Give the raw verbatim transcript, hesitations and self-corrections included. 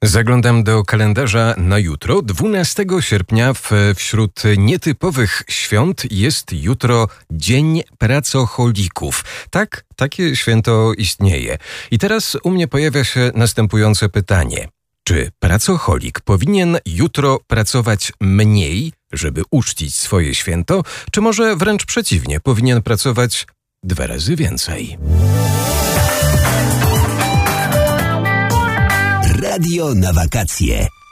Zaglądam do kalendarza na jutro. dwunastego sierpnia w, wśród nietypowych świąt jest jutro Dzień Pracocholików. Tak, takie święto istnieje. I teraz u mnie pojawia się następujące pytanie. Czy pracocholik powinien jutro pracować mniej, żeby uczcić swoje święto, czy może wręcz przeciwnie, powinien pracować dwa razy więcej? Radio na wakacje.